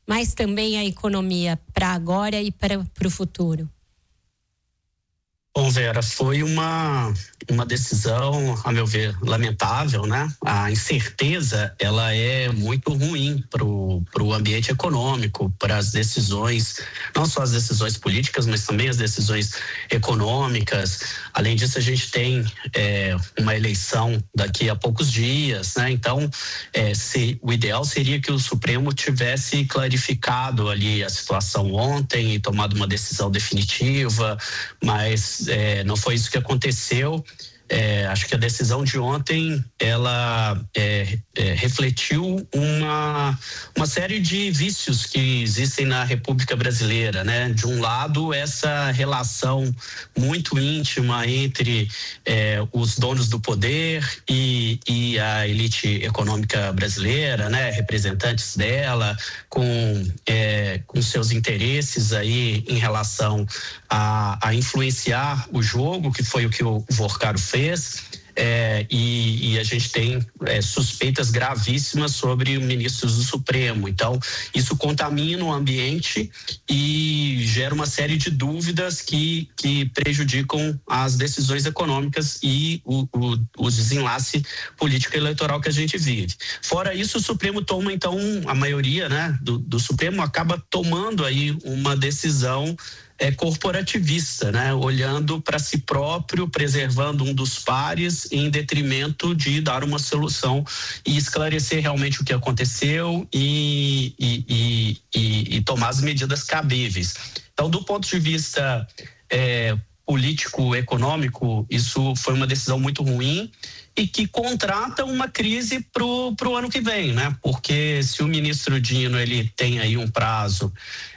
mas também a economia para agora e para o futuro? Bom, Vera, foi uma decisão, a meu ver, lamentável, né? A incerteza, ela é muito ruim pro ambiente econômico, para as decisões, não só as decisões políticas, mas também as decisões econômicas. Além disso, a gente tem uma eleição daqui a poucos dias, né? Então, o ideal seria que o Supremo tivesse clarificado ali a situação ontem e tomado uma decisão definitiva, mas não foi isso que aconteceu. Acho que a decisão de ontem ela refletiu uma série de vícios que existem na República Brasileira, né? De um lado, essa relação muito íntima entre os donos do poder e a elite econômica brasileira, né? Representantes dela com seus interesses aí em relação a influenciar o jogo, que foi o que o Vorcaro fez. E a gente tem suspeitas gravíssimas sobre ministros do Supremo. Então, isso contamina o ambiente e gera uma série de dúvidas que prejudicam as decisões econômicas e o desenlace político eleitoral que a gente vive. Fora isso, o Supremo toma, então, a maioria, né, do Supremo acaba tomando aí uma decisão corporativista, né? Olhando para si próprio, preservando um dos pares em detrimento de dar uma solução e esclarecer realmente o que aconteceu e tomar as medidas cabíveis. Então, do ponto de vista político-econômico, isso foi uma decisão muito ruim e que contrata uma crise pro ano que vem, né? Porque se o ministro Dino ele tem aí um prazo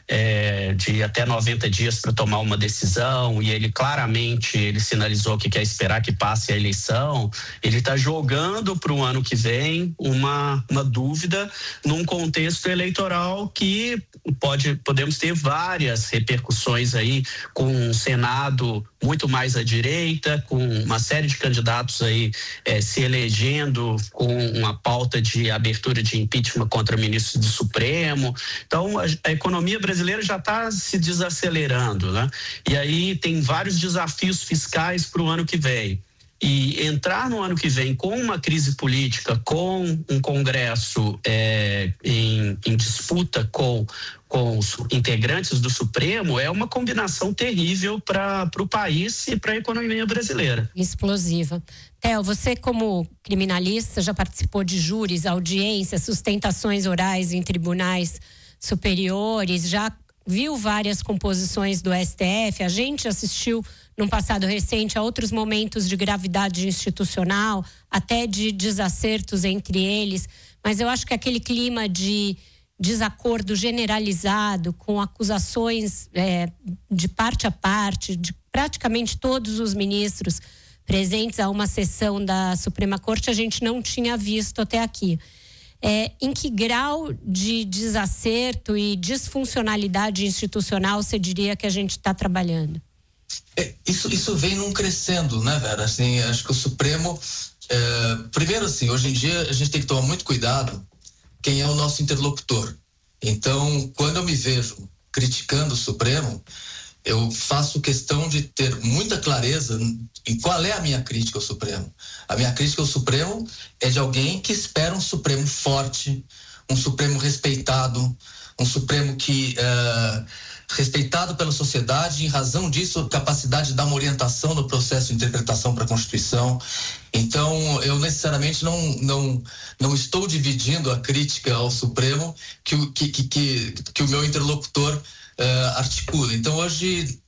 de até 90 dias para tomar uma decisão e ele claramente sinalizou que quer esperar que passe a eleição, ele está jogando para o ano que vem uma dúvida num contexto eleitoral que podemos ter várias repercussões aí, com um Senado muito mais à direita, com uma série de candidatos aí se elegendo com uma pauta de abertura de impeachment contra ministros do Supremo. Então, a economia brasileira já está se desacelerando, né? E aí tem vários desafios fiscais para o ano que vem. E entrar no ano que vem com uma crise política, com um Congresso em disputa com os integrantes do Supremo, é uma combinação terrível para o país e para a economia brasileira. Explosiva. Theo, você como criminalista já participou de júris, audiências, sustentações orais em tribunais superiores, já viu várias composições do STF, a gente assistiu num passado recente a outros momentos de gravidade institucional, até de desacertos entre eles, mas eu acho que aquele clima de desacordo generalizado, com acusações de parte a parte, de praticamente todos os ministros presentes a uma sessão da Suprema Corte, a gente não tinha visto até aqui. Em que grau de desacerto e disfuncionalidade institucional você diria que a gente está trabalhando? Isso vem num crescendo, né, Vera? Assim, acho que o Supremo, primeiro assim, hoje em dia a gente tem que tomar muito cuidado quem é o nosso interlocutor. Então, quando eu me vejo criticando o Supremo, eu faço questão de ter muita clareza em qual é a minha crítica ao Supremo. A minha crítica ao Supremo é de alguém que espera um Supremo forte, um Supremo respeitado, um Supremo que respeitado pela sociedade, em razão disso, capacidade de dar uma orientação no processo de interpretação para a Constituição. Então, eu necessariamente não estou dividindo a crítica ao Supremo que o meu interlocutor articula. Então, hoje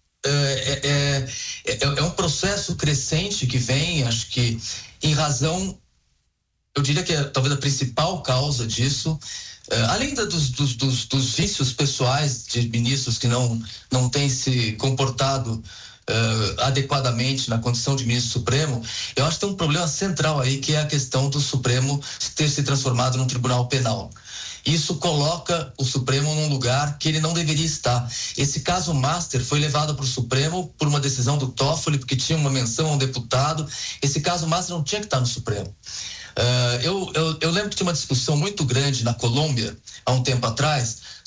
é um processo crescente que vem, acho que em razão, eu diria que talvez a principal causa disso, além dos vícios pessoais de ministros que não têm se comportado adequadamente na condição de ministro supremo, eu acho que tem um problema central aí, que é a questão do Supremo ter se transformado num tribunal penal. Isso coloca o Supremo num lugar que ele não deveria estar. Esse caso Master foi levado para o Supremo por uma decisão do Toffoli, porque tinha uma menção a um deputado. Esse caso Master não tinha que estar no Supremo. Eu lembro que tinha uma discussão muito grande na Colômbia, há um tempo atrás,